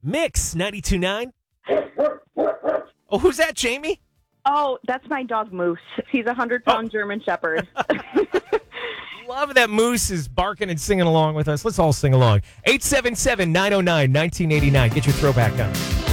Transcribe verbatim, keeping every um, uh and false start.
Mix ninety-two point nine. Oh, who's that, Jamie? Oh, that's my dog Moose. He's a hundred-pound Oh. German Shepherd. Love that Moose is barking and singing along with us. Let's all sing along. eight seven seven, nine oh nine, nineteen eighty-nine. Get your throwback on.